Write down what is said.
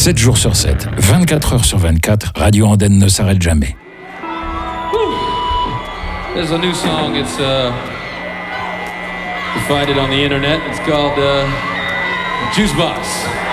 7 jours sur 7, 24 heures sur 24, Radio Andenne ne s'arrête jamais. There's a new song, it's you find it on the internet, it's called Juicebox.